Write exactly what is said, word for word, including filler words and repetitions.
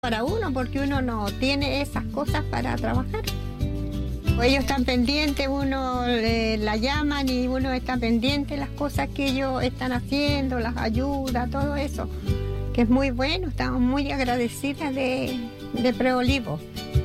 para uno, porque uno no tiene esas cosas para trabajar. Pues ellos están pendientes, uno eh, la llaman y uno está pendiente de las cosas que ellos están haciendo, las ayudas, todo eso, que es muy bueno. Estamos muy agradecidas de, de Preolivo.